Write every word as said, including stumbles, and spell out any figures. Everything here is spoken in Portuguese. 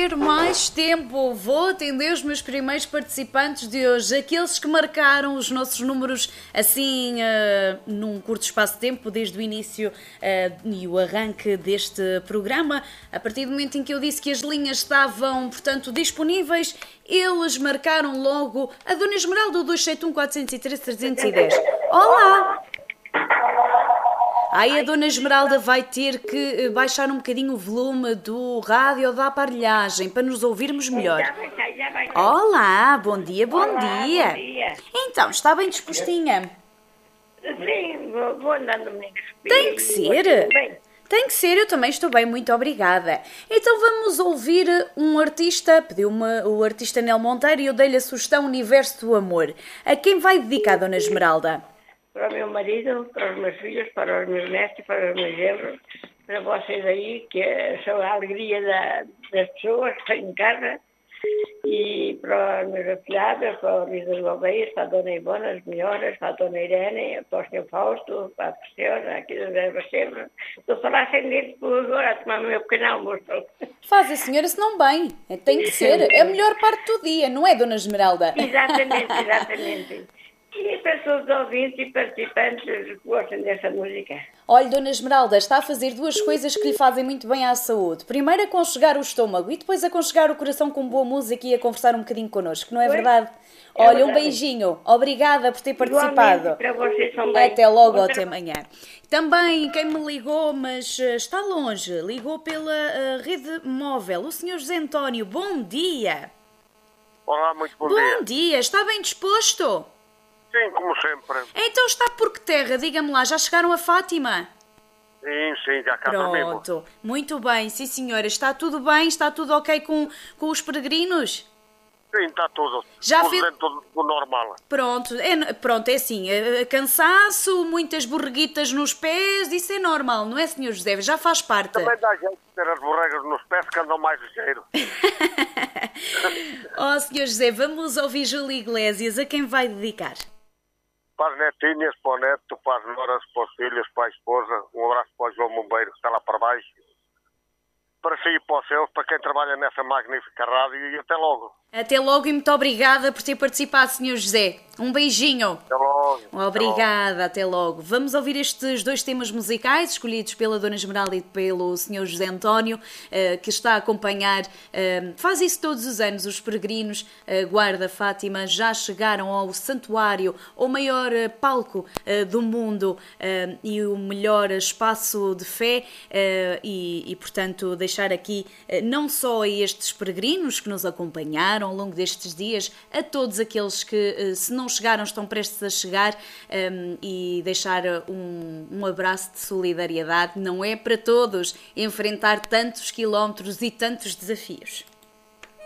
perder mais tempo. Vou atender os meus primeiros participantes de hoje, aqueles que marcaram os nossos números assim uh, num curto espaço de tempo, desde o início uh, e o arranque deste programa. A partir do momento em que eu disse que as linhas estavam, portanto, disponíveis, eles marcaram logo a Dona Esmeralda, dois sete um, quatro zero três, três um zero. Olá! Aí a Dona Esmeralda vai ter que baixar um bocadinho o volume do rádio ou da aparelhagem para nos ouvirmos melhor. Já vai, já vai. Olá, bom dia, bom Olá, dia. bom dia. Então, está bem dispostinha? Sim, vou, vou andando me Tem que ser. Bem, Tem que ser, eu também estou bem, muito obrigada. Então vamos ouvir um artista, pediu-me o artista Nel Monteiro e eu dei-lhe a sugestão Universo do Amor. A quem vai dedicar, Dona Esmeralda? para o meu marido, para os meus filhos, para os meus netos, para os meus genros, para vocês aí, que são a alegria da, das pessoas que têm em casa, e para os meus afilhados, para o Luís das Galdeias, para a Dona Ivona, as melhoras, para a Dona Irene, para o senhor Fausto, para a Priscila, aqui da Zé Bacebra. Estou a falar sem dedo por agora, a tomar o meu pequeno almoço. Faz a senhora, se não bem. Tem que ser. É a melhor parte do dia, não é, Dona Esmeralda? Exatamente, exatamente. E para todos os ouvintes e participantes que gostam dessa música. Olha, Dona Esmeralda, está a fazer duas coisas que lhe fazem muito bem à saúde. Primeiro, aconchegar o estômago e depois aconchegar o coração com boa música e a conversar um bocadinho connosco, não é Pois, verdade? é Olha, um verdade. beijinho. Obrigada por ter participado. Igualmente para vocês também. Até logo, Outra- até amanhã. Também quem me ligou, mas eh, está longe, ligou pela eh, rede móvel, o senhor José António. Bom dia. Olá, muito bom, Bom dia. dia, está bem disposto? Sim, como sempre. Então está por que terra? Diga-me lá, já chegaram a Fátima? Sim, sim, já cá dormimos. Pronto, muito bem, sim senhora. Está tudo bem? Está tudo ok com, com os peregrinos? Sim, está tudo. Já tudo fez- dentro do normal. Pronto, é, pronto, é assim, é, é cansaço, muitas borreguitas nos pés, isso é normal, não é, senhor José? Já faz parte. Também dá jeito de ter as borregas nos pés que andam mais ligeiro. Oh, senhor José, vamos ouvir Júlio Iglesias, a quem vai dedicar? Para as netinhas, para o neto, para as noras, para os filhos, para a esposa. Um abraço para o João Bombeiro que está lá para baixo. Para si e para os seus, para quem trabalha nessa magnífica rádio, e até logo. Até logo e muito obrigada por ter participado, senhor José. Um beijinho. Até logo. Obrigada, até logo. Vamos ouvir estes dois temas musicais escolhidos pela Dona Esmeralda e pelo senhor José António, eh, que está a acompanhar, eh, faz isso todos os anos, os peregrinos, eh, Guarda Fátima, já chegaram ao santuário, ao maior eh, palco eh, do mundo eh, e o melhor espaço de fé eh, e, e, portanto, deixar aqui eh, não só a estes peregrinos que nos acompanharam ao longo destes dias, a todos aqueles que, eh, se não chegaram, estão prestes a chegar, um, e deixar um, um abraço de solidariedade. Não é para todos enfrentar tantos quilómetros e tantos desafios.